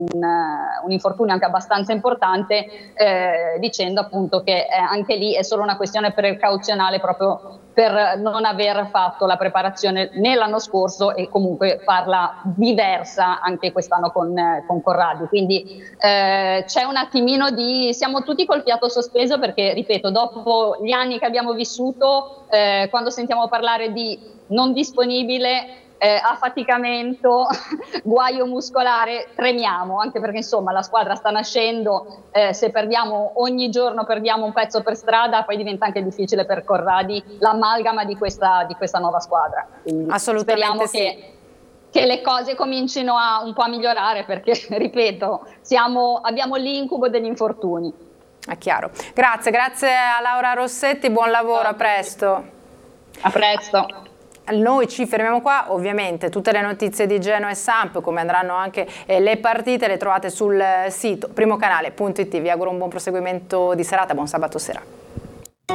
un infortunio anche abbastanza importante, dicendo appunto che anche lì è solo una questione precauzionale proprio per non aver fatto la preparazione né l'anno scorso e comunque farla diversa anche quest'anno con Corradi. Quindi c'è un attimino siamo tutti col fiato sospeso perché, ripeto, dopo gli anni che abbiamo vissuto, quando sentiamo parlare di non disponibile, affaticamento, guaio muscolare, tremiamo, anche perché insomma la squadra sta nascendo, se ogni giorno perdiamo un pezzo per strada, poi diventa anche difficile per Corradi l'amalgama di questa nuova squadra. Quindi assolutamente speriamo sì. che le cose comincino un po' a migliorare, perché ripeto, abbiamo l'incubo degli infortuni. È chiaro. Grazie a Laura Rossetti, buon lavoro, a presto. A presto. Noi ci fermiamo qua, ovviamente tutte le notizie di Genoa e Samp, come andranno anche le partite, le trovate sul sito primocanale.it. Vi auguro un buon proseguimento di serata, buon sabato sera.